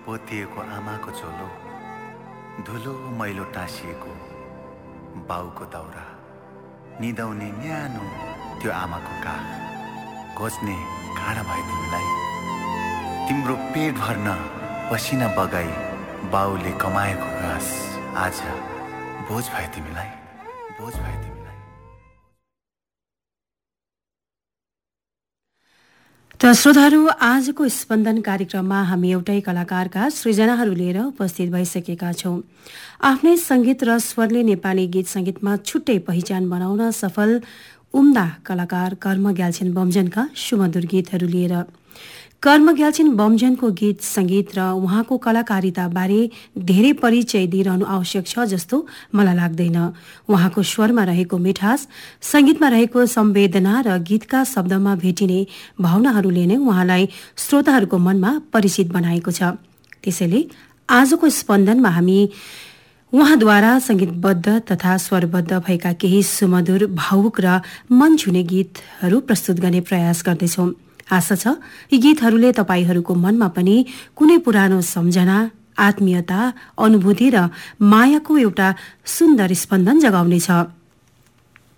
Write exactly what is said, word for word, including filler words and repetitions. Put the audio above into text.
पोतिएको आमाको चोलो, धुलो मैलो टाँसिएको बाउको दाउरा, निदाउने न्यानो त्यो आमाको काख, घोच्ने काँडा भयो तिमीलाई। तिम्रो पेट भर्न पसिना बगाई बाउले कमाएको घाँस आज बोझ भयो तिमीलाई, बोझ भयो तिमीलाई। त श्रोताहरू, आजको स्पन्दन कार्यक्रममा हामी एउटै कलाकारका सृजनाहरू लिएर उपस्थित भइसकेका छौं। आफ्नै संगीत र स्वरले नेपाली गीत संगीतमा छुट्टै पहिचान बनाउन सफल उम्दा कलाकार कर्म ग्याल्छेन बमजनका सुमधुर गीतहरू लिएर। कर्म ग्याल्छेन बमजनको गीत संगीत र उहाँको कलाकारिता बारे धेरै परिचय दिइरहनु आवश्यक छ जस्तो मलाई लाग्दैन। उहाँको स्वरमा रहेको मिठास, संगीतमा रहेको संवेदना र गीतका शब्दमा भेटिने भावनाहरूले नै उहाँलाई श्रोताहरूको मनमा परिचित बनाएको छ। त्यसैले आजको स्पन्दनमा हामी उहाँद्वारा संगीतबद्ध तथा स्वरबद्ध भएका केही सुमधुर, भावुक र मन छुने गीतहरू प्रस्तुत गर्ने प्रयास गर्दैछौं। आशा छ यी गीतहरूले तपाईहरूको मनमा पनि कुनै पुरानो सम्झना, आत्मीयता, अनुभूति र मायाको एउटा सुन्दर स्पन्दन जगाउनेछ।